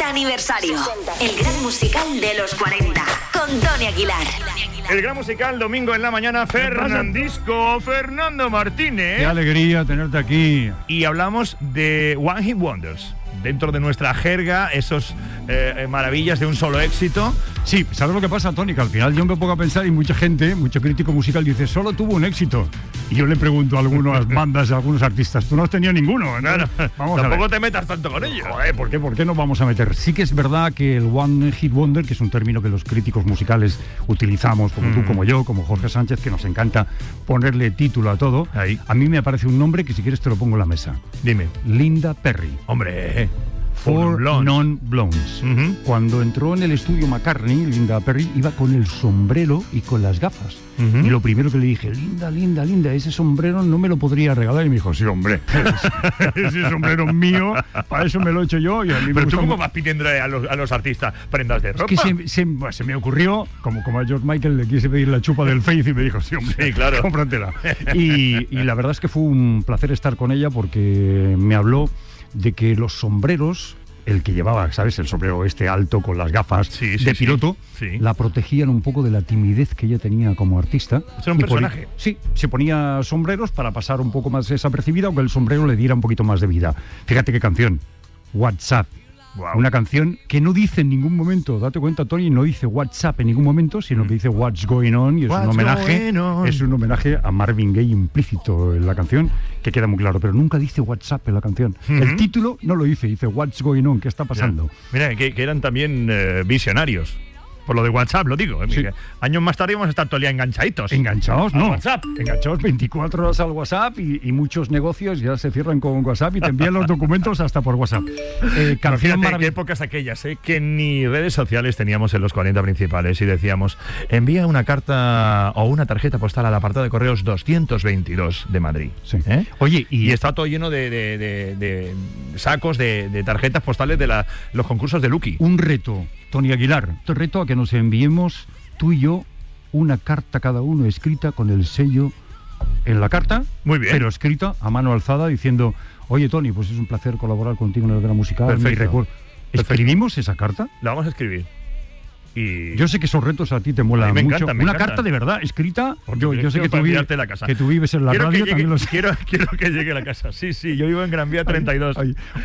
aniversario. El gran musical de los 40. Con Tony Aguilar. El gran musical, domingo en la mañana, Fernandisco, Fernando Martínez. Qué alegría tenerte aquí. Y hablamos de One Hit Wonders. Dentro de nuestra jerga, esos maravillas de un solo éxito. Sí, ¿sabes lo que pasa, Tony? Que al final yo me pongo a pensar y mucha gente, mucho crítico musical dice, solo tuvo un éxito. Y yo le pregunto a algunas bandas, a algunos artistas, tú no has tenido ninguno, ¿no? Vamos Tampoco te metas tanto con ellos. ¿Por qué nos vamos a meter? Sí que es verdad que el One Hit Wonder, que es un término que los críticos musicales utilizamos, como tú, como yo, como Jorge Sánchez, que nos encanta ponerle título a todo. Ahí. A mí me aparece un nombre que si quieres te lo pongo en la mesa. Dime. Linda Perry. Hombre, Four Non Blondes. Cuando entró en el estudio McCartney, Linda Perry iba con el sombrero y con las gafas. Y lo primero que le dije, Linda, ese sombrero no me lo podría regalar. Y me dijo, sí, hombre, ese sombrero es mío, para eso me lo he hecho yo. Y a mí pero tú cómo vas pidiendo a los artistas prendas de ropa. Es que se me ocurrió, como a George Michael le quise pedir la chupa del Faith y me dijo, sí, hombre, sí, claro, cómpratela. Y la verdad es que fue un placer estar con ella porque me habló de que los sombreros, el que llevaba, ¿sabes? El sombrero este alto con las gafas de piloto, la protegían un poco de la timidez que ella tenía como artista. ¿Era un personaje? Sí, se ponía sombreros para pasar un poco más desapercibida, aunque el sombrero le diera un poquito más de vida. Fíjate qué canción, WhatsApp. Wow. Una canción que no dice en ningún momento, date cuenta, Tony, no dice WhatsApp en ningún momento, sino que dice What's Going On, y es un homenaje a Marvin Gaye implícito en la canción, que queda muy claro, pero nunca dice WhatsApp en la canción. El título no lo dice What's Going On, ¿qué está pasando? Mira, que eran también visionarios. Por lo de WhatsApp, lo digo. Sí. Años más tarde vamos a estar todo el día enganchaditos. Enganchados, no. WhatsApp. Enganchados 24 horas al WhatsApp y muchos negocios ya se cierran con WhatsApp y te envían los documentos hasta por WhatsApp. Fíjate qué épocas aquellas, que ni redes sociales teníamos en los 40 principales y decíamos, envía una carta o una tarjeta postal al apartado de correos 222 de Madrid. Sí. Oye, y está todo lleno de sacos de tarjetas postales de los concursos de Lucky. Un reto, Tony Aguilar, te reto a que nos enviemos tú y yo una carta cada uno escrita con el sello en la carta. Muy bien. Pero escrita a mano alzada diciendo, oye Tony, pues es un placer colaborar contigo en el Gran Musical. Perfecto. ¿Escribimos esa carta? La vamos a escribir. Y yo sé que esos retos a ti te molan mucho. Encanta, una carta de verdad escrita. Yo sé que tú vives en la quiero radio. Quiero que llegue a la casa. Sí, yo vivo en Gran Vía 32.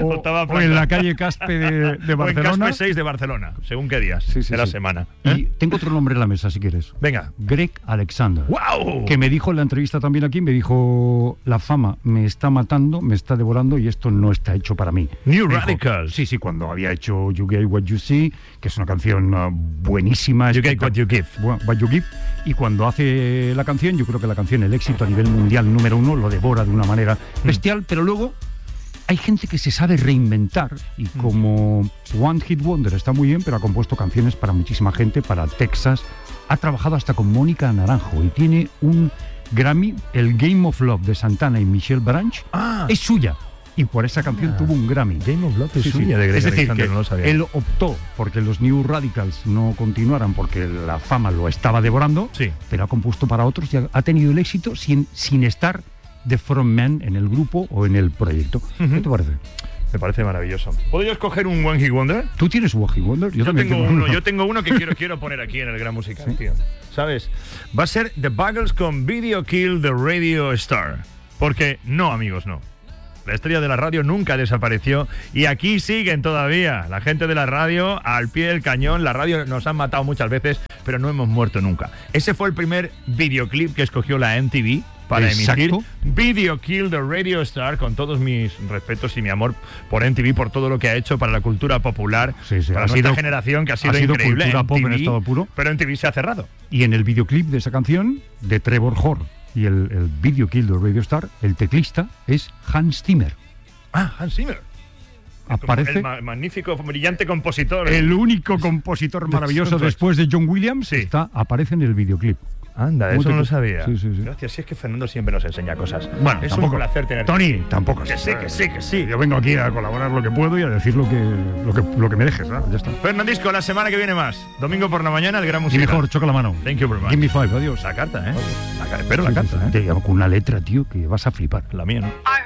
O en la calle Caspe de Barcelona. O en Caspe 6 de Barcelona, según qué días de la semana. Y tengo otro nombre en la mesa, si quieres. Venga. Greg Alexander. ¡Wow! Que me dijo en la entrevista también aquí, me dijo, la fama me está matando, me está devorando y esto no está hecho para mí. New Radicals. Sí, cuando había hecho You Get What You See, que es una canción buenísima. You Get What You Give. What You Give. Y cuando hace la canción, yo creo que la canción, el éxito a nivel mundial número 1, lo devora de una manera bestial, pero luego hay gente que se sabe reinventar y como One Hit Wonder está muy bien, pero ha compuesto canciones para muchísima gente, para Texas, ha trabajado hasta con Mónica Naranjo y tiene un Grammy, el Game of Love de Santana y Michelle Branch, es suya. Y por esa canción tuvo un Grammy. Game of Love es suya, de Greg Es decir, Alexander, que no lo sabía. él optó porque los New Radicals no continuaran porque la fama lo estaba devorando, pero ha compuesto para otros y ha tenido el éxito sin estar de frontman en el grupo o en el proyecto. ¿Qué te parece? Me parece maravilloso. ¿Puedo yo escoger un One Hit Wonder? ¿Tú tienes un One Hit Wonder? Yo también tengo uno. Yo tengo uno que quiero poner aquí en el Gran Musical, tío. ¿Sabes? Va a ser The Buggles con Video Kill the Radio Star. Porque no, amigos, no. La estrella de la radio nunca desapareció y aquí siguen todavía. La gente de la radio al pie del cañón. La radio nos han matado muchas veces, pero no hemos muerto nunca. Ese fue el primer videoclip que escogió la MTV para emitir. Video Kill the Radio Star, con todos mis respetos y mi amor por MTV, por todo lo que ha hecho para la cultura popular, para esta generación que ha sido increíble. Cultura pop MTV, en estado puro. Pero MTV se ha cerrado. Y en el videoclip de esa canción, de Trevor Horn, y el Video Kill the Radio Star, el teclista es Hans Zimmer. Hans Zimmer. Aparece el magnífico, brillante compositor. El único compositor maravilloso después de John Williams aparece en el videoclip. Anda, eso no lo sabía. Sí. Gracias, si es que Fernando siempre nos enseña cosas. Bueno, es tampoco, un placer tener. Tony, tampoco. Que sí. Yo vengo aquí a colaborar lo que puedo y a decir lo que me dejes, ¿no? Ya está. Fernandisco, la semana que viene más. Domingo por la mañana, el Gran Musical. Y mejor, choca la mano. Thank you very much. Give me five, adiós. La carta, espero la carta, Con una letra, tío, que vas a flipar. La mía, ¿no?